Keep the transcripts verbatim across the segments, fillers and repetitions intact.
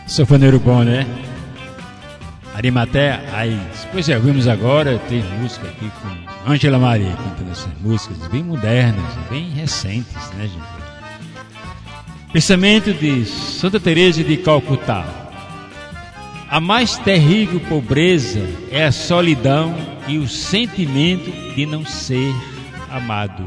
Sanfoneiro bom, né? Arimatea Raiz. Pois é, vimos agora, tem música aqui com Ângela Maria, cantando essas músicas bem modernas, bem recentes, né, gente? Pensamento de Santa Teresa de Calcutá. A mais terrível pobreza é a solidão e o sentimento de não ser amado.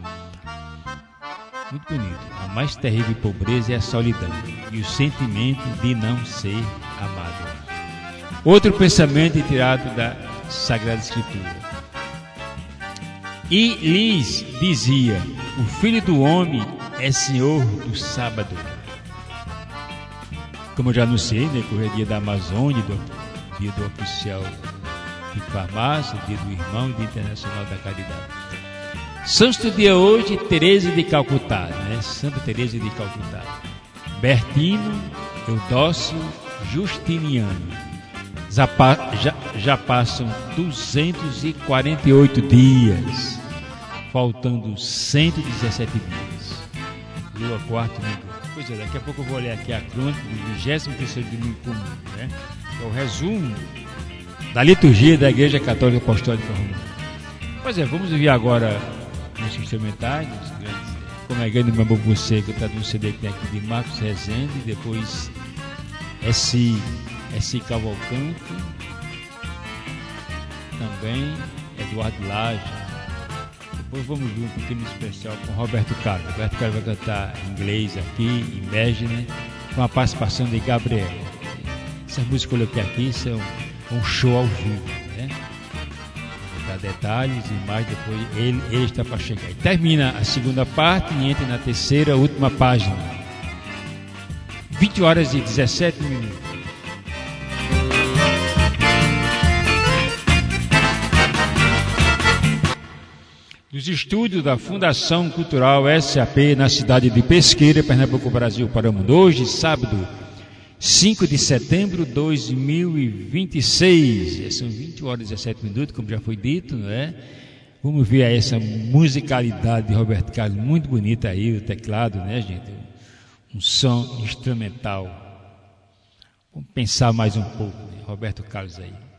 Muito bonito. A mais terrível pobreza é a solidão e o sentimento de não ser amado. Outro pensamento tirado da Sagrada Escritura. E lhes dizia: o Filho do Homem é Senhor do sábado. Como eu já anunciei, né, correria da Amazônia, do dia do oficial de farmácia, dia do irmão, dia internacional da caridade. Santo dia hoje, Teresa de Calcutá, né? Santa Teresa de Calcutá. Bertino, Eudócio, Justiniano. Já, já, já passam duzentos e quarenta e oito dias, faltando cento e dezessete dias. Lua quarto domingo. Pois é, daqui a pouco eu vou olhar aqui a crônica do vigésimo terceiro domingo comum, né? É o resumo da liturgia da Igreja Católica Apostólica Romana. Pois é, vamos ouvir agora os instrumentais, os grandes, como é grande Mambo Você, que está no C D que tem aqui de Marcos Rezende, e depois S. S. Cavalcante, também Eduardo Laje. Depois vamos ver um pequeno especial com Roberto Carlos. Roberto Carlos vai cantar em inglês aqui, Imagine, com a participação de Gabriel. Essas músicas que eu coloquei aqui são um show ao vivo, né? Vou dar detalhes e mais depois ele, ele está para chegar. E termina a segunda parte e entra na terceira, última página. vinte horas e dezessete minutos. Dos estúdios da Fundação Cultural S A P na cidade de Pesqueira, Pernambuco, Brasil, para o mundo. Hoje, sábado, cinco de setembro de dois mil e vinte e seis. São vinte horas e dezessete minutos, como já foi dito, não é? Vamos ver aí essa musicalidade de Roberto Carlos, muito bonita aí, o teclado, né, gente? Um som instrumental. Vamos pensar mais um pouco, né? Roberto Carlos aí.